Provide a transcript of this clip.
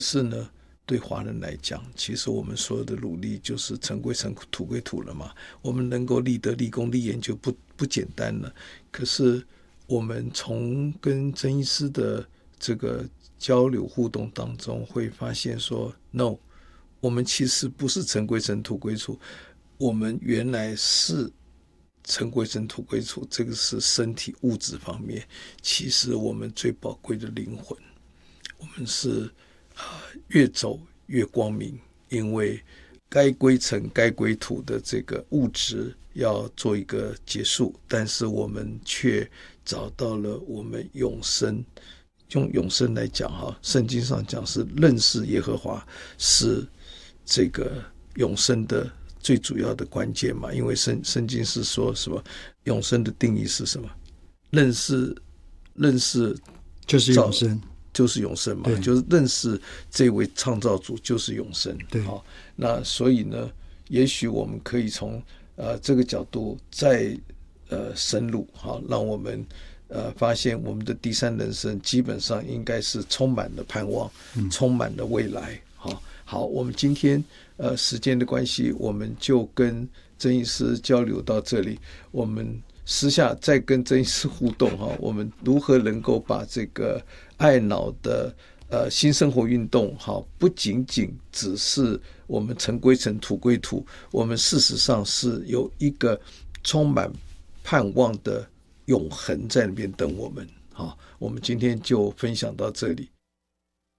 是呢，对华人来讲，其实我们所有的努力就是尘归尘，土归土了嘛。我们能够立德、立功、立言就不简单了。可是我们从跟曾医师的这个交流互动当中，会发现说 ，no，我们其实不是尘归尘，土归土，我们原来是尘归尘，土归土，这个是身体物质方面。其实我们最宝贵的灵魂，我们是越走越光明，因为该归尘该归土的这个物质要做一个结束，但是我们却找到了我们永生。用永生来讲哈，圣经上讲是认识耶和华是这个永生的最主要的关键嘛，因为圣经是说什么？永生的定义是什么？认识就是永生， 就是永生嘛，就是认识这位创造主就是永生。 对， 好，那所以呢，也许我们可以从这个角度再深入，好，让我们发现我们的第三人生基本上应该是充满了盼望，充满了未来。好，我们今天时间的关系，我们就跟曾医师交流到这里，我们私下再跟曾医师互动哈，我们如何能够把这个爱脑的新生活运动好，不仅仅只是我们尘归尘，土归土，我们事实上是有一个充满盼望的永恒在那边等我们。好，我们今天就分享到这里。